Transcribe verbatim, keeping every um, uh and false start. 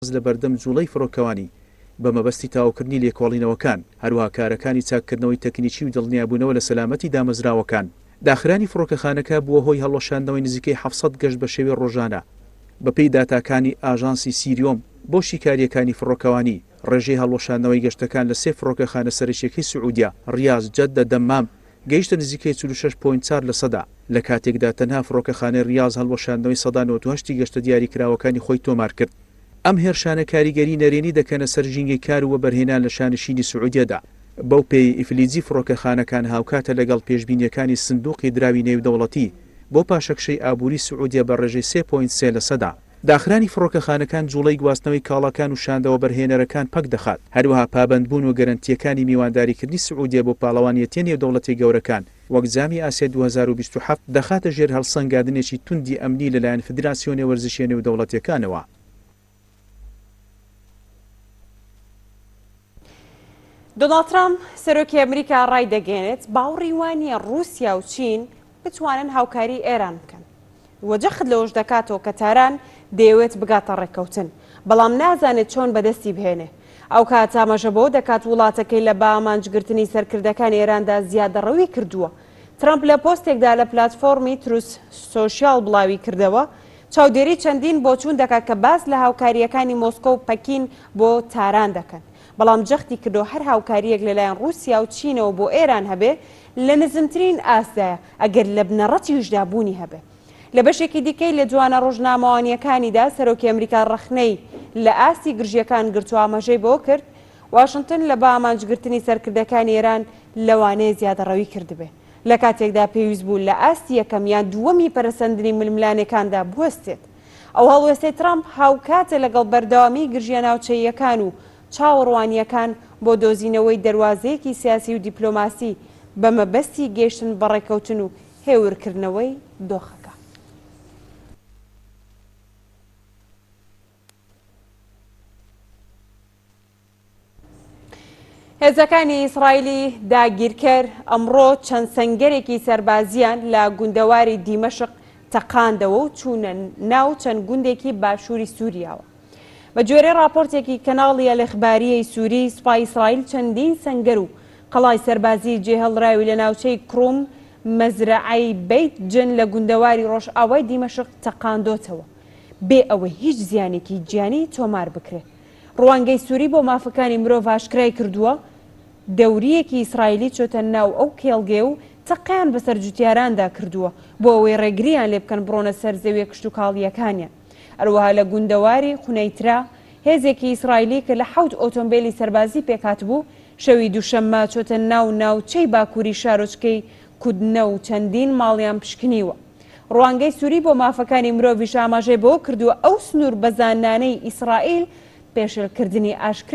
لە بەردەم جوڵەی فڕۆکەوانی بە مەبەستی تاوکردنی لێکۆڵینەوەکان هەروەها کارەکانی چاککردنەوەی تەکنیکی و دڵنیابوونەوە لە سەلامەتی دامەزراوەکان. داخرانی فڕۆکەخانەکە بووە هۆی هەڵۆشاندنەوەی نزیکەی حەڤسەد گەشت بە شێوەی ڕۆژانە. بەپێی داتاکانی ئاژانسی سیریۆم بۆ شیکاریەکانی فڕۆکەوانی ڕێژەی هەڵۆشاندنەوەی گەشتەکان لە سێ فڕۆکەخانە سەرەکیەکەی سعودیا ڕیاض جەددە دەمام گەیشتە نزیکەی چل و شەش پۆینت چوار لە سەدا لە کاتێکدا تەنها فڕۆکەخانەی ریاض هەڵوەشاندنەوەی سەدا نۆڤە و هەشت گەشتە دیاریکراوەکانی خۆی تۆمار کرد. ئەم هێرشانە کاریگەری نەرێنی دەکەنە سەر ژینگەی کار و بەرهێنان لە شانشینی سعودیەدا. بەو پێی ئیفلیجی فڕۆکەخانەکان هاوکاتە لەگەڵ پێشبینیەکانی سندوقی دراوی نێودەوڵەتی بۆ پاشەکشەی ئابووری سعودیە بە ڕێژەی سێ پۆینت سێ لە سەدا. داخرانی فڕۆکەخانەکان جوڵەی گواستنەوەی کاڵاکان و شاندەوە بەرهێنەرەکان پەک دەخات. هەروەها پابەندبوون و گەرنتیەکانی میوانداریکردنی سعودیە بۆ پاڵەوانیەتی نێودەوڵەتی گەورەکان وەک جامی ئاسیا دوو هەزار و بیست و هەفت دەخاتە ژێر هەڵسەنگاندنێکی توندی ئەمنی لەلایەن فدراسیۆنی وەرزشیە نێودەوڵەتیەکانەوە. دۆناڵد ترامپ سەرۆکی ئەمریکا ڕای دەگەێنێت باوەڕی وانییە رووسیا و چین بتوانن هاوکاری ئێران بکەن. وەجەخت لەوەش دەکاتەوە کە تاران دەیەوێت بگاتە ڕێکەوتن بەڵام نازانێت چۆن بەدەستی بهێنێ. ئەو کات ئاماژە بۆ دەکات وڵاتەکەی لە بامانجگرتنی سەرکردەکانی ئێراندا زیادەڕەوی کردووە. ترامپ لە پۆستێکدا لە پلاتفۆرمی تروس سۆشیال بڵاوی کردەوە چاودێری چەندین بۆچوون دەکات کە باس لە هاوکاریەکانی مۆسکۆ و پەکین بۆ تاران دەکەن. بەڵام جەختی کردو هەر هاوکاریەک لەلایەن رووسیا و چینەوە بۆ ئێران هەبێ لە نزمترین ئاستایە ئەگەر لە بنەڕەتی وژدابوونی هەبێ. لە بەشێکی دیکەی لە جوانە ڕۆژنامەوانیەکانیدا سەرۆکی ئەمریکا ڕەخنەی لە ئاستی گرژیەکان گرت و ئاماژەی بۆ کرد واشنگتن لە بامانجگرتنی سەرکردەکانی ئێران لەوانەیە زیادەڕەوی کردبێ لە کاتێکدا پێویست بوو لە ئاستی یەکەم یان دووەمی پەرەسەندنی ململانەکاندا بوەستێت. ئەو هەڵوێستەی ترامپ هاوکاتە لەگەڵ بەردەوامی گرژیە ناوچەییەکان و چاوەڕوانیەکان بۆ دۆزینەوەی دەواازەیەکی سیاسی و دیپلۆماسی بە مەبەستی گەیشتن بەڕێکەوتن و هێورکردنەوەی دۆخەکە. هێزەکانی ئیسرائیلی داگیرکەر ئەمڕۆ چەند سەنگەرێکی سەربازیان لە گوندەواری دیمەشق تەقاندەوە و چوونە ناو چەند گوندێکی باشووری سووریاوە. بە جۆرەی راپۆرتێکی کەناڵی ئەلێخباریەی سووری سوپای ئیسرائیل چەندین سەنگەر و قەڵای سەربازی جێهەڵراوی لە ناوچەی کڕوم مەزرعەی بەیت جن لە گوندەواری ڕۆژئاوای دیمەشق تەقاندۆتەوە بێ ئەوەی هیچ زیانێکی گیانی تۆمار بکرێت. ڕوانگەی سووری بۆ مافەکانی مرۆڤ ئاشکرای کردووە دەوریەکی ئیسرائیلی چۆتە ناو ئەو کێڵگێ و تەقیان بەسەر جوتیاراندا کردووە بۆ ئەوەی ڕێگریان لێ بکەن بڕۆنە سەر زەویە کشت و کاڵیەکانیان. هەروەها لە گوندەواری خونەیترا هێزێکی ئیسرائیلی کە لە حەوت ئۆتۆمبیلی سەربازی پێکات بوو شەوی دووشەممە چۆتە ناو ناوچەی باکووری شارۆچکەی کودنە و چەندین ماڵیان پشکنیوە. ڕوانگەی سووری بۆ مافەکانی مرۆڤیش ئاماژەی بۆ کردووە ئەو سنوور بەزانانەی ئیسرائیل پێشێلکردنی ئاشکرا